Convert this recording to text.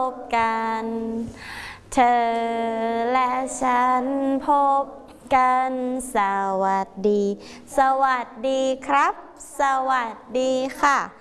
บกันเธอและฉันพบกันสวัสดีสวัสดีครับสวัสดีค่ะ